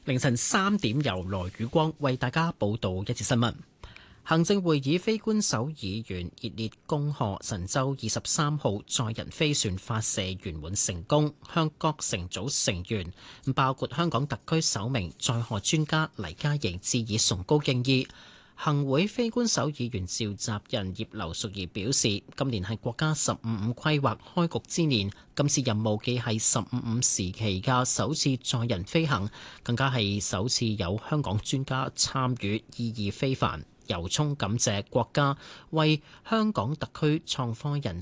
凌晨3點，由羅宇光為大家報道一節新聞。行政會議非官守議員熱烈恭賀神舟23號載人飛船發射圓滿成功，向各乘組成員，包括香港特區首名載荷專家黎嘉瑩致以崇高敬意。行會非官守議員召集人葉劉淑儀表示，今年係國家15.5規劃開局之年，今次任務既係15.5時期嘅首次載人飛行，更加係首次有香港專家參與，意義非凡。由衷感謝國家為香港特區創科人